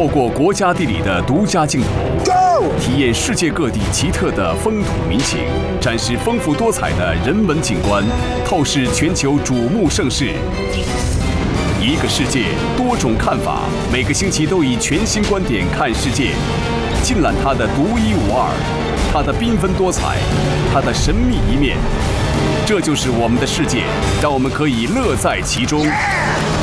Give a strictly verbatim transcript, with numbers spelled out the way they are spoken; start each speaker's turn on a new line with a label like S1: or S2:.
S1: 透过国家地理的独家镜头，体验世界各地奇特的风土民情，展示丰富多彩的人文景观，透视全球瞩目盛事。一个世界，多种看法。每个星期都以全新观点看世界，尽览它的独一无二，它的缤纷多彩，它的神秘一面。这就是我们的世界，让我们可以乐在其中。